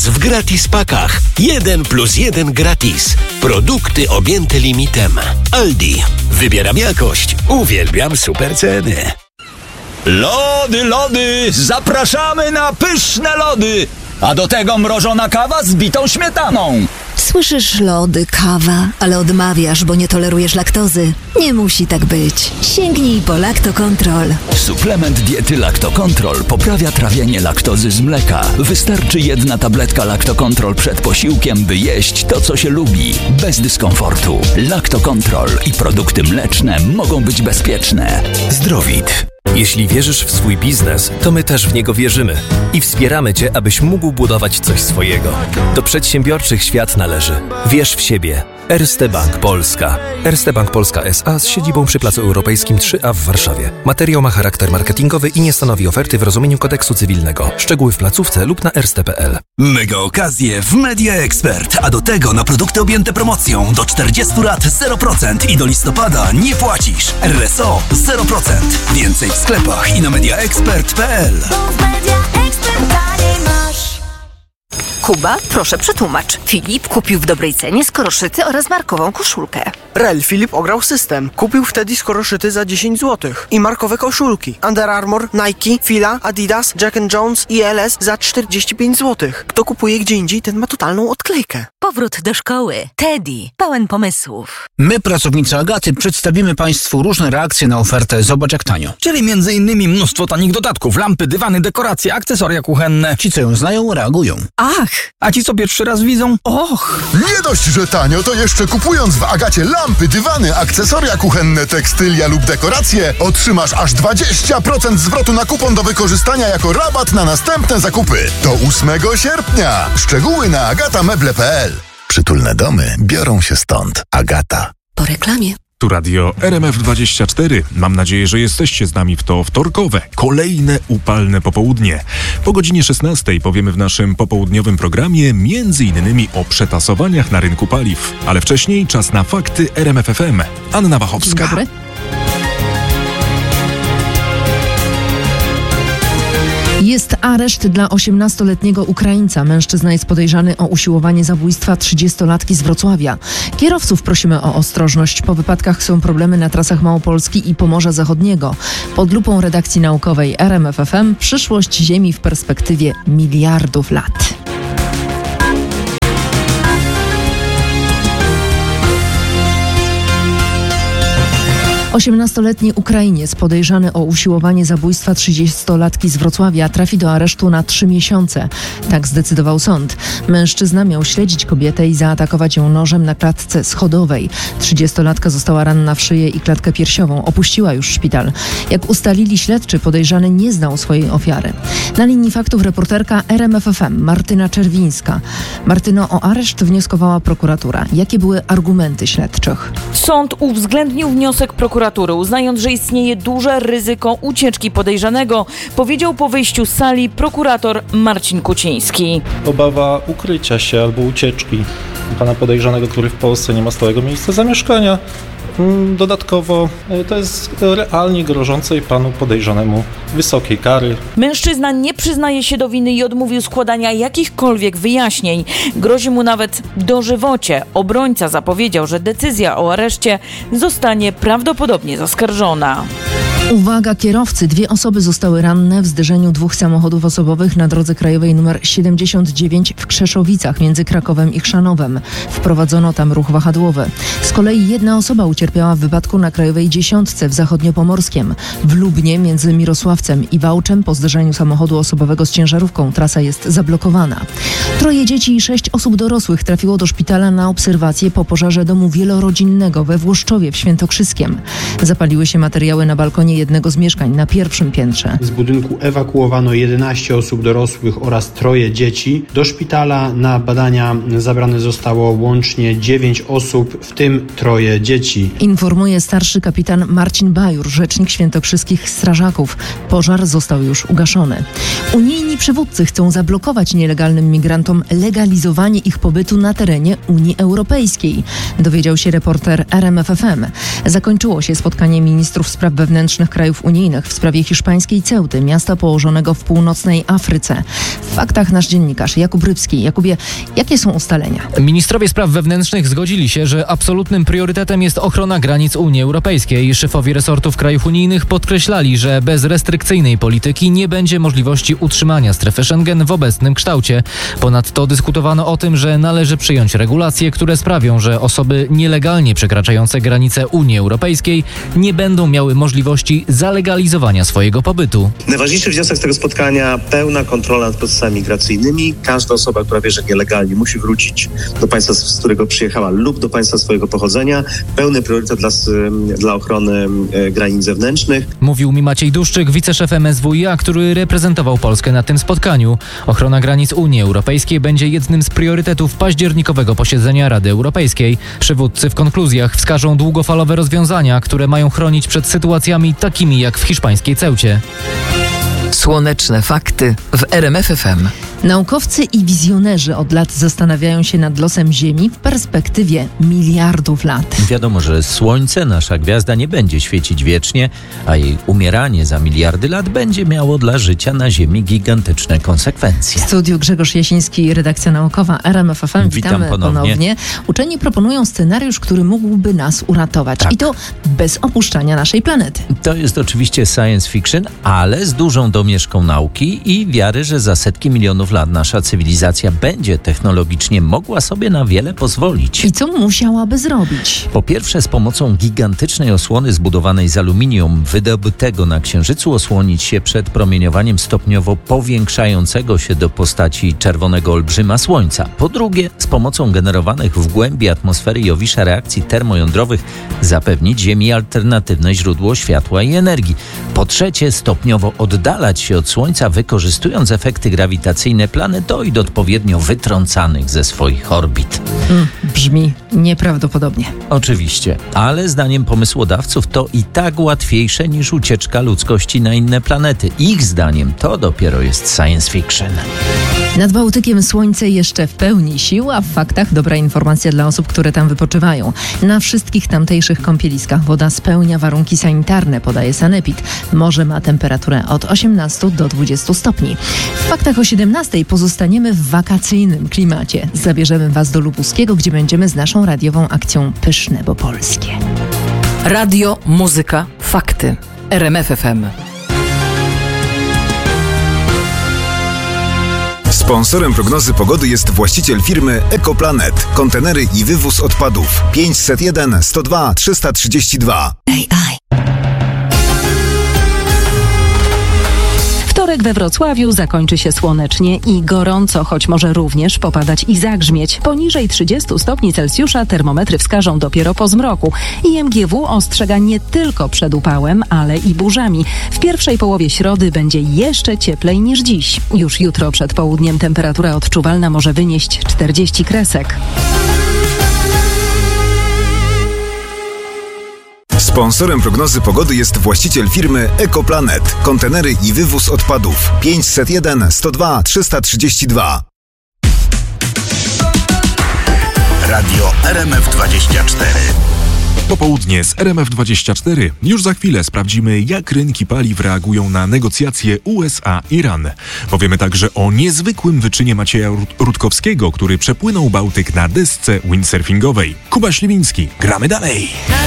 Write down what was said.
W gratis pakach 1+1 gratis. Produkty objęte limitem. Aldi. Wybieram jakość. Uwielbiam super ceny. Lody! Zapraszamy na pyszne lody! A do tego mrożona kawa z bitą śmietaną. Słyszysz, lody, kawa, ale odmawiasz, bo nie tolerujesz laktozy. Nie musi tak być. Sięgnij po Lactocontrol. Suplement diety Lactocontrol poprawia trawienie laktozy z mleka. Wystarczy 1 tabletka Lactocontrol przed posiłkiem, by jeść to, co się lubi, bez dyskomfortu. Lactocontrol i produkty mleczne mogą być bezpieczne. Zdrowit. Jeśli wierzysz w swój biznes, to my też w niego wierzymy i wspieramy Cię, abyś mógł budować coś swojego. Do przedsiębiorczych świat należy. Wierz w siebie. Erste Bank Polska. Erste Bank Polska S.A. z siedzibą przy Placu Europejskim 3A w Warszawie. Materiał ma charakter marketingowy i nie stanowi oferty w rozumieniu kodeksu cywilnego. Szczegóły w placówce lub na erste.pl. Mega okazje w Media Expert, a do tego na produkty objęte promocją do 40 lat 0% i do listopada nie płacisz. RSO 0%. Więcej w sklepach i na mediaexpert.pl. Kuba, proszę przetłumacz. Filip kupił w dobrej cenie skoroszyty oraz markową koszulkę. Rel Filip ograł system. Kupił wtedy skoroszyty za 10 zł. I markowe koszulki. Under Armour, Nike, Fila, Adidas, Jack & Jones i LS za 45 zł. Kto kupuje gdzie indziej, ten ma totalną odklejkę. Powrót do szkoły. Teddy. Pełen pomysłów. My, pracownicy Agaty, przedstawimy Państwu różne reakcje na ofertę Zobacz jak tanio. Czyli m.in. mnóstwo tanich dodatków, lampy, dywany, dekoracje, akcesoria kuchenne. Ci, co ją znają, reagują. Ach! A ci, co pierwszy raz widzą? Och! Nie dość, że tanio, to jeszcze kupując w Agacie lampy, dywany, akcesoria kuchenne, tekstylia lub dekoracje, otrzymasz aż 20% zwrotu na kupon do wykorzystania jako rabat na następne zakupy. Do 8 sierpnia. Szczegóły na agatameble.pl. Przytulne domy biorą się stąd. Agata. Po reklamie. Tu radio RMF24. Mam nadzieję, że jesteście z nami w to wtorkowe, kolejne upalne popołudnie. Po godzinie 16 powiemy w naszym popołudniowym programie m.in. o przetasowaniach na rynku paliw. Ale wcześniej czas na fakty RMF FM. Anna Wachowska. Dzień dobry. Jest areszt dla 18-letniego Ukraińca. Mężczyzna jest podejrzany o usiłowanie zabójstwa 30-latki z Wrocławia. Kierowców prosimy o ostrożność. Po wypadkach są problemy na trasach Małopolski i Pomorza Zachodniego. Pod lupą redakcji naukowej RMF FM przyszłość Ziemi w perspektywie miliardów lat. Osiemnastoletni Ukrainiec podejrzany o usiłowanie zabójstwa 30-latki z Wrocławia trafi do aresztu na 3 miesiące. Tak zdecydował sąd. Mężczyzna miał śledzić kobietę i zaatakować ją nożem na klatce schodowej. 30-latka została ranna w szyję i klatkę piersiową. Opuściła już szpital. Jak ustalili śledczy, podejrzany nie znał swojej ofiary. Na linii faktów reporterka RMF FM Martyna Czerwińska. Martyno, o areszt wnioskowała prokuratura. Jakie były argumenty śledczych? Sąd uwzględnił wniosek prokuratury, uznając, że istnieje duże ryzyko ucieczki podejrzanego, powiedział po wyjściu z sali prokurator Marcin Kuciński. Obawa ukrycia się albo ucieczki pana podejrzanego, który w Polsce nie ma stałego miejsca zamieszkania. Dodatkowo to jest realnie grożącej panu podejrzanemu wysokiej kary. Mężczyzna nie przyznaje się do winy i odmówił składania jakichkolwiek wyjaśnień. Grozi mu nawet dożywocie. Obrońca zapowiedział, że decyzja o areszcie zostanie prawdopodobnie zaskarżona. Uwaga kierowcy, 2 osoby zostały ranne w zderzeniu 2 samochodów osobowych na drodze krajowej nr 79 w Krzeszowicach między Krakowem i Chrzanowem. Wprowadzono tam ruch wahadłowy. Z kolei 1 osoba ucierpiała w wypadku na krajowej 10 w Zachodniopomorskiem. W Lubnie między Mirosławcem i Wałczem po zderzeniu samochodu osobowego z ciężarówką trasa jest zablokowana. 3 dzieci i 6 osób dorosłych trafiło do szpitala na obserwację po pożarze domu wielorodzinnego we Włoszczowie w Świętokrzyskiem. Zapaliły się materiały na balkonie jednego z mieszkań na 1. piętrze. Z budynku ewakuowano 11 osób dorosłych oraz 3 dzieci. Do szpitala na badania zabrane zostało łącznie 9 osób, w tym 3 dzieci. Informuje starszy kapitan Marcin Bajur, rzecznik świętokrzyskich strażaków. Pożar został już ugaszony. Unijni przywódcy chcą zablokować nielegalnym migrantom migrantom legalizowanie ich pobytu na terenie Unii Europejskiej, dowiedział się reporter RMFFM. Zakończyło się spotkanie ministrów spraw wewnętrznych krajów unijnych w sprawie hiszpańskiej Ceuty, miasta położonego w północnej Afryce. W faktach nasz dziennikarz Jakub Rybski. Jakubie, jakie są ustalenia? Ministrowie spraw wewnętrznych zgodzili się, że absolutnym priorytetem jest ochrona granic Unii Europejskiej. Szefowie resortów krajów unijnych podkreślali, że bez restrykcyjnej polityki nie będzie możliwości utrzymania strefy Schengen w obecnym kształcie. Ponadto dyskutowano o tym, że należy przyjąć regulacje, które sprawią, że osoby nielegalnie przekraczające granice Unii Europejskiej nie będą miały możliwości zalegalizowania swojego pobytu. Najważniejszy wniosek z tego spotkania: pełna kontrola nad procesami migracyjnymi. Każda osoba, która wie, że nielegalnie, musi wrócić do państwa, z którego przyjechała, lub do państwa swojego pochodzenia. Pełny priorytet dla ochrony granic zewnętrznych. Mówił mi Maciej Duszczyk, wiceszef MSWiA, który reprezentował Polskę na tym spotkaniu. Ochrona granic Unii Europejskiej będzie jednym z priorytetów październikowego posiedzenia Rady Europejskiej. Przywódcy w konkluzjach wskażą długofalowe rozwiązania, które mają chronić przed sytuacjami takimi jak w hiszpańskiej Ceucie. Słoneczne fakty w RMF FM. Naukowcy i wizjonerzy od lat zastanawiają się nad losem Ziemi w perspektywie miliardów lat. Wiadomo, że Słońce, nasza gwiazda, nie będzie świecić wiecznie, a jej umieranie za miliardy lat będzie miało dla życia na Ziemi gigantyczne konsekwencje. W studiu Grzegorz Jasiński, redakcja naukowa RMF FM. Witamy ponownie. Uczeni proponują scenariusz, który mógłby nas uratować. Tak. I to bez opuszczania naszej planety. To jest oczywiście science fiction, ale z dużą domieszką nauki i wiary, że za setki milionów lat nasza cywilizacja będzie technologicznie mogła sobie na wiele pozwolić. I co musiałaby zrobić? Po pierwsze, z pomocą gigantycznej osłony zbudowanej z aluminium wydobytego na Księżycu osłonić się przed promieniowaniem stopniowo powiększającego się do postaci czerwonego olbrzyma Słońca. Po drugie, z pomocą generowanych w głębi atmosfery Jowisza reakcji termojądrowych zapewnić Ziemi alternatywne źródło światła i energii. Po trzecie, stopniowo oddalać się od Słońca, wykorzystując efekty grawitacyjne planetoid odpowiednio wytrącanych ze swoich orbit. Brzmi nieprawdopodobnie. Oczywiście, ale zdaniem pomysłodawców to i tak łatwiejsze niż ucieczka ludzkości na inne planety. Ich zdaniem to dopiero jest science fiction. Nad Bałtykiem Słońce jeszcze w pełni sił, a w faktach dobra informacja dla osób, które tam wypoczywają. Na wszystkich tamtejszych kąpieliskach woda spełnia warunki sanitarne, podaje Sanepid. Morze ma temperaturę od 18 do 20 stopni. W faktach o 17 pozostaniemy w wakacyjnym klimacie. Zabierzemy Was do Lubuskiego, gdzie będziemy z naszą radiową akcją Pyszne, bo polskie. Radio, muzyka, fakty. RMF FM. Sponsorem prognozy pogody jest właściciel firmy Ekoplanet. Kontenery i wywóz odpadów. 501 102 332. Wtorek we Wrocławiu zakończy się słonecznie i gorąco, choć może również popadać i zagrzmieć. Poniżej 30 stopni Celsjusza termometry wskażą dopiero po zmroku. IMGW ostrzega nie tylko przed upałem, ale i burzami. W pierwszej połowie środy będzie jeszcze cieplej niż dziś. Już jutro przed południem temperatura odczuwalna może wynieść 40 kresek. Sponsorem prognozy pogody jest właściciel firmy Ekoplanet. Kontenery i wywóz odpadów. 501 102 332. Radio RMF24. Popołudnie z RMF24. Już za chwilę sprawdzimy, jak rynki paliw reagują na negocjacje USA-Iran. Powiemy także o niezwykłym wyczynie Macieja Rutkowskiego, który przepłynął Bałtyk na desce windsurfingowej. Kuba Śliwiński. Gramy dalej.